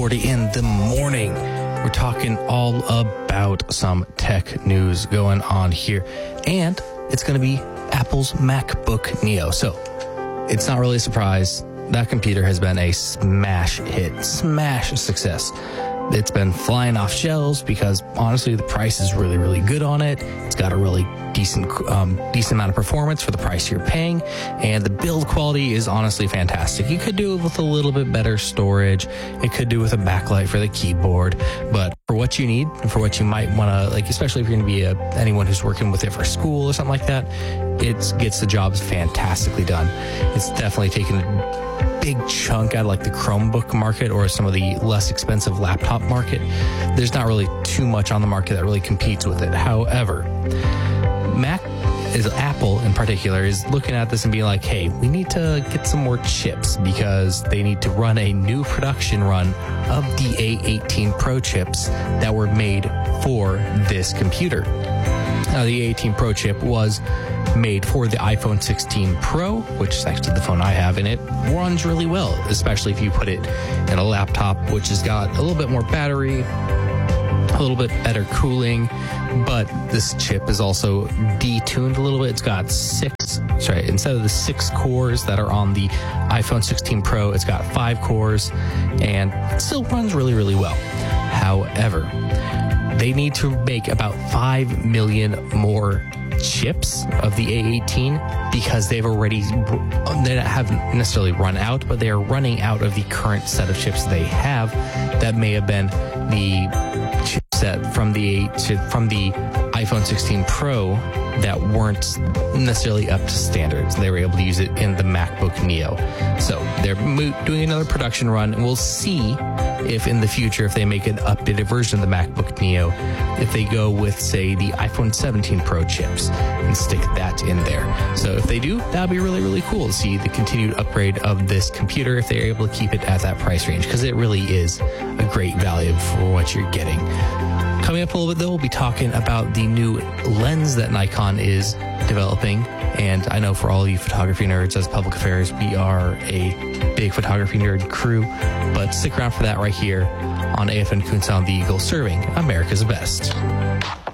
6:40 in the morning. We're talking all about some tech news going on here. And it's going to be Apple's MacBook Neo. So it's not really a surprise. That computer has been a smash hit, smash success. It's been flying off shelves because honestly, the price is really, really good on it. It's got a really decent amount of performance for the price you're paying, and the build quality is honestly fantastic. You could do it with a little bit better storage. It could do with a backlight for the keyboard, but for what you need and for what you might want to, like, especially if you're going to be anyone who's working with it for school or something like that, it gets the jobs fantastically done. It's definitely taken a big chunk out of like the Chromebook market or some of the less expensive laptop market. There's not really too much on the market that really competes with it. However, Apple in particular is looking at this and being like, hey, we need to get some more chips because they need to run a new production run of the A18 Pro chips that were made for this computer. Now, the A18 Pro chip was made for the iPhone 16 Pro, which is actually the phone I have, and it runs really well, especially if you put it in a laptop, which has got a little bit more battery, a little bit better cooling, but this chip is also detuned a little bit. It's got instead of the 6 cores that are on the iPhone 16 Pro, it's got 5 cores and it still runs really, really well. However, they need to make about 5 million more chips of the A18 because they haven't necessarily run out, but they are running out of the current set of chips they have that may have been the chipset from the iPhone 16 Pro that weren't necessarily up to standards. They were able to use it in the MacBook Neo. So they're doing another production run, and we'll see if in the future, if they make an updated version of the MacBook Neo, if they go with, say, the iPhone 17 Pro chips and stick that in there. So if they do, that'll be really, really cool to see the continued upgrade of this computer if they're able to keep it at that price range, because it really is a great value for what you're getting. Coming up a little bit, though, we'll be talking about the new lens that Nikon is developing. And I know for all you photography nerds as Public Affairs, we are a big photography nerd crew. But stick around for that right here on AFN Coonsound the Eagle, serving America's best.